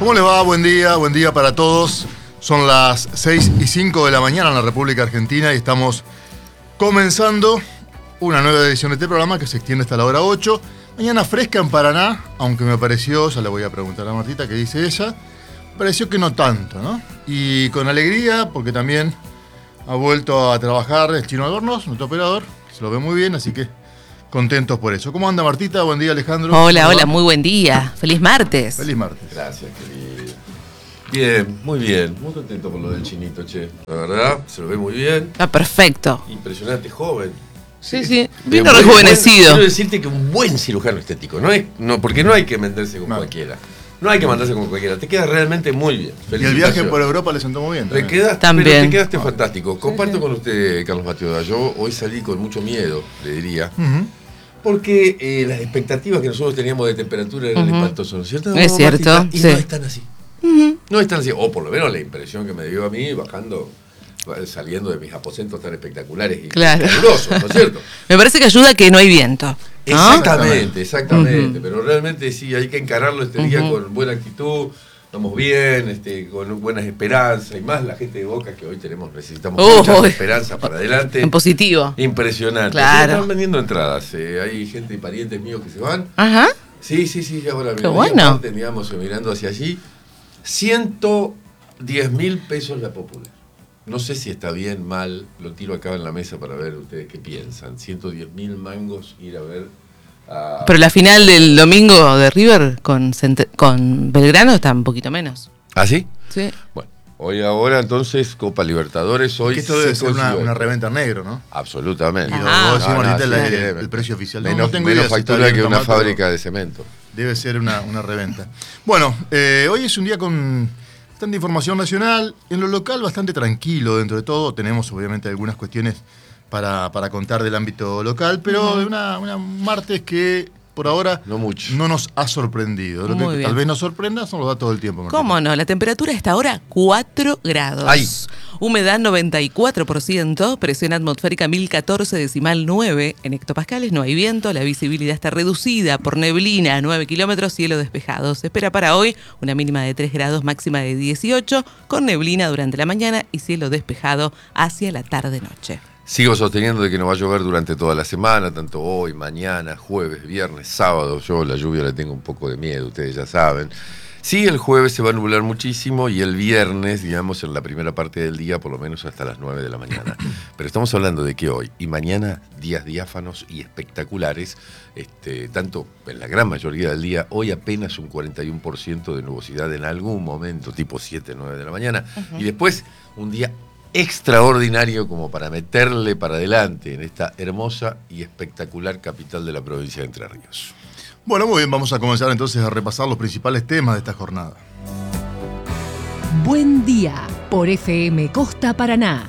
¿Cómo les va? Buen día para todos. Son las 6:05 de la mañana en la República Argentina y estamos comenzando una nueva edición de este programa que se extiende hasta la hora 8. Mañana fresca en Paraná, aunque me pareció, ya le voy a preguntar a Martita qué dice ella, me pareció que no tanto, ¿no? Y con alegría, porque también ha vuelto a trabajar el Chino Adornos, nuestro operador, que se lo ve muy bien, así que contentos por eso. ¿Cómo anda Martita? Buen día, Alejandro. Hola, muy buen día. Feliz martes. Feliz martes. Gracias, querido. Bien, muy contento por lo del Chinito, che. La verdad, se lo ve muy bien. Ah, perfecto. Impresionante, joven. Sí, vino rejuvenecido. Quiero decirte que un buen cirujano estético, porque no hay que venderse con cualquiera. No hay que mandarse con cualquiera, te queda realmente muy bien. Y el viaje por Europa le sentó muy bien. Pero te quedaste fantástico. Comparto con usted, Carlos Mateo. Yo hoy salí con mucho miedo, le diría. Porque las expectativas que nosotros teníamos de temperatura eran espantosas, ¿no es cierto? Es cierto, y no están así. No están así, o por lo menos la impresión que me dio a mí saliendo de mis aposentos tan espectaculares y calurosos, ¿no es cierto? Me parece que ayuda que no hay viento, ¿no? Exactamente. Pero realmente sí, hay que encararlo este día con buena actitud. Estamos bien, con buenas esperanzas y más la gente de Boca que hoy necesitamos mucha esperanza para adelante. En positivo. Impresionante. Claro. Están vendiendo entradas. Hay gente y parientes míos que se van. Ajá. Sí, ahora qué bueno. Teníamos mirando hacia allí. 110.000 pesos la popular. No sé si está bien, mal, lo tiro acá en la mesa para ver ustedes qué piensan. 110.000 mangos ir a ver a... Pero la final del domingo de River con Belgrano está un poquito menos. ¿Ah, sí? Sí. Bueno, ahora entonces Copa Libertadores. Hoy que esto debe ser una reventa en negro, ¿no? Absolutamente. El precio oficial. Menos factura que una fábrica de cemento. Debe ser una reventa. Bueno, hoy es un día con bastante información nacional. En lo local bastante tranquilo dentro de todo. Tenemos obviamente algunas cuestiones para contar del ámbito local, pero una martes que por ahora no nos ha sorprendido. Lo que tal vez nos sorprenda son los datos del tiempo. Martín. ¿Cómo no? La temperatura está ahora 4 grados. ¡Ay! Humedad 94%, presión atmosférica 1014,9 en hectopascales, no hay viento, la visibilidad está reducida por neblina, 9 kilómetros, cielo despejado. Se espera para hoy una mínima de 3 grados, máxima de 18, con neblina durante la mañana y cielo despejado hacia la tarde-noche. Sigo sosteniendo de que no va a llover durante toda la semana, tanto hoy, mañana, jueves, viernes, sábado. Yo la lluvia le tengo un poco de miedo, ustedes ya saben. Sí, el jueves se va a nublar muchísimo y el viernes, digamos, en la primera parte del día, por lo menos hasta las 9 de la mañana. Pero estamos hablando de que hoy y mañana, días diáfanos y espectaculares, tanto en la gran mayoría del día, hoy apenas un 41% de nubosidad en algún momento, tipo 7, 9 de la mañana, y después un día extraordinario como para meterle para adelante en esta hermosa y espectacular capital de la provincia de Entre Ríos. Bueno, muy bien, vamos a comenzar entonces a repasar los principales temas de esta jornada. Buen día por FM Costa Paraná.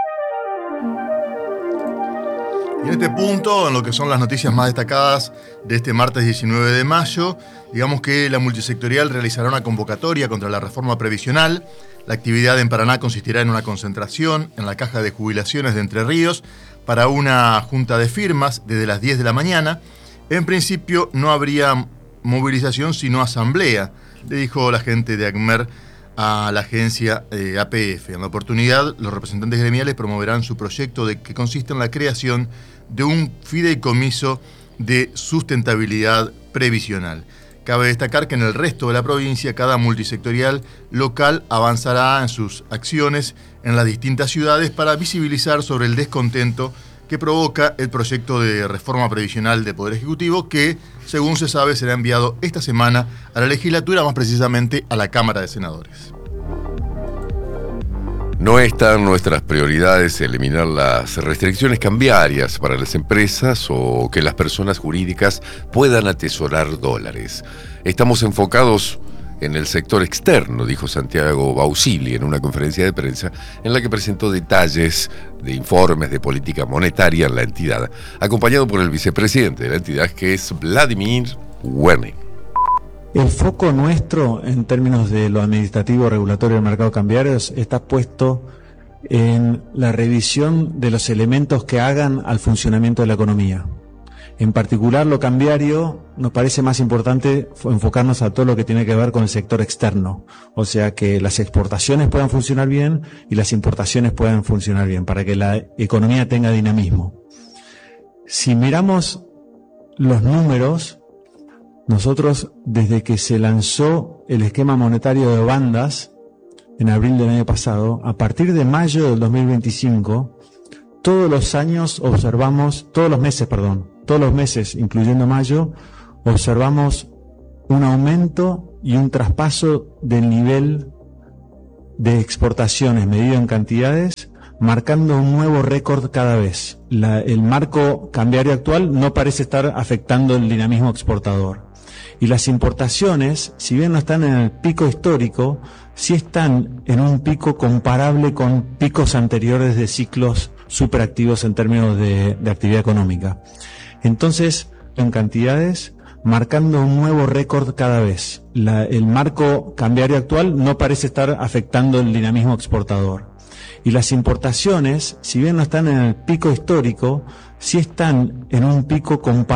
Y en este punto, en lo que son las noticias más destacadas de este martes 19 de mayo, digamos que la multisectorial realizará una convocatoria contra la reforma previsional. La actividad en Paraná consistirá en una concentración en la Caja de Jubilaciones de Entre Ríos para una junta de firmas desde las 10 de la mañana. En principio no habría movilización sino asamblea, le dijo la gente de ACMER a la agencia APF. En la oportunidad, los representantes gremiales promoverán su proyecto que consiste en la creación de un fideicomiso de sustentabilidad previsional. Cabe destacar que en el resto de la provincia, cada multisectorial local avanzará en sus acciones en las distintas ciudades para visibilizar sobre el descontento que provoca el proyecto de reforma previsional del Poder Ejecutivo que, según se sabe, será enviado esta semana a la legislatura, más precisamente a la Cámara de Senadores. No están nuestras prioridades eliminar las restricciones cambiarias para las empresas o que las personas jurídicas puedan atesorar dólares. Estamos enfocados en el sector externo, dijo Santiago Bausili en una conferencia de prensa en la que presentó detalles de informes de política monetaria en la entidad, acompañado por el vicepresidente de la entidad, que es Vladimir Werning. El foco nuestro en términos de lo administrativo regulatorio del mercado cambiario está puesto en la revisión de los elementos que hagan al funcionamiento de la economía. En particular, lo cambiario nos parece más importante enfocarnos a todo lo que tiene que ver con el sector externo. O sea, que las exportaciones puedan funcionar bien y las importaciones puedan funcionar bien, para que la economía tenga dinamismo. Si miramos los números, nosotros, desde que se lanzó el esquema monetario de bandas, en abril del año pasado, a partir de mayo del 2025, todos los meses, incluyendo mayo, observamos un aumento y un traspaso del nivel de exportaciones medido en cantidades, marcando un nuevo récord cada vez. El marco cambiario actual no parece estar afectando el dinamismo exportador. Y las importaciones, si bien no están en el pico histórico, sí están en un pico comparable con picos anteriores de ciclos superactivos en términos de actividad económica. Entonces, en cantidades, marcando un nuevo récord cada vez. El marco cambiario actual no parece estar afectando el dinamismo exportador. Y las importaciones, si bien no están en el pico histórico, sí están en un pico comparable